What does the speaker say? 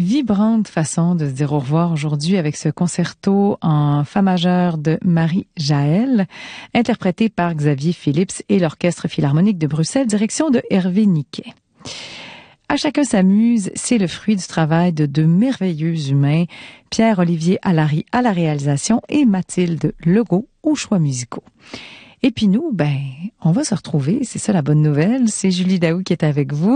Vibrante façon de se dire au revoir aujourd'hui avec ce concerto en fa majeur de Marie Jaël, interprété par Xavier Phillips et l'Orchestre Philharmonique de Bruxelles, direction de Hervé Niquet. À chacun s'amuse, c'est le fruit du travail de deux merveilleux humains, Pierre-Olivier Allary à la réalisation et Mathilde Legault aux choix musicaux. Et puis nous, on va se retrouver, c'est ça la bonne nouvelle, c'est Julie Daou qui est avec vous.